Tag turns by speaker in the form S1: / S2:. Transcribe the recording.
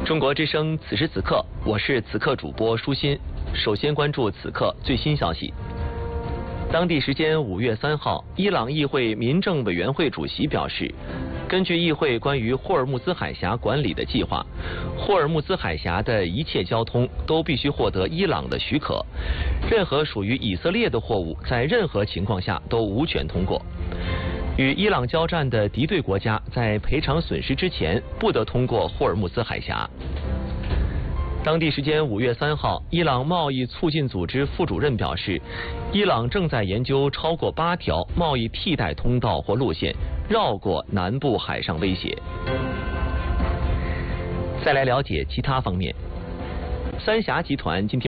S1: 中国之声此时此刻，我是此刻主播舒心。首先关注此刻最新消息。当地时间5月3号，伊朗议会民政委员会主席表示，根据议会关于霍尔木兹海峡管理的计划，霍尔木兹海峡的一切交通都必须获得伊朗的许可，任何属于以色列的货物在任何情况下都无权通过。与伊朗交战的敌对国家在赔偿损失之前不得通过霍尔木兹海峡。当地时间5月3号，伊朗贸易促进组织副主任表示，伊朗正在研究超过8条贸易替代通道或路线，绕过南部海上威胁。再来了解其他方面，三峡集团今天